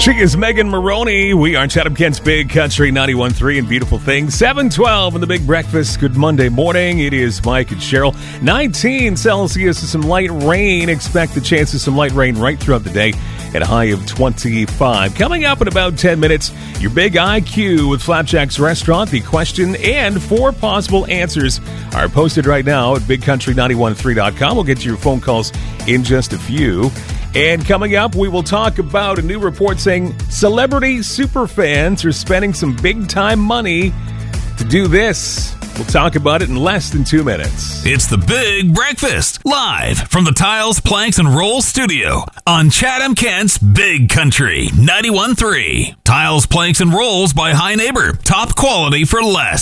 She is Megan Maroney. We are Chatham Kent's Big Country 91.3 and beautiful things. 7:12 in the Big Breakfast. Good Monday morning. It is Mike and Cheryl. 19 Celsius with some light rain. Expect the chance of some light rain right throughout the day at a high of 25. Coming up in about 10 minutes, your Big IQ with Flapjack's Restaurant. The question and 4 possible answers are posted right now at bigcountry913.com. We'll get to your phone calls in just a few. And coming up, we will talk about a new report saying celebrity superfans are spending some big-time money to do this. We'll talk about it in less than 2 minutes. It's the Big Breakfast, live from the Tiles, Planks, and Rolls studio on Chatham Kent's Big Country 91.3. Tiles, Planks, and Rolls by High Neighbor. Top quality for less.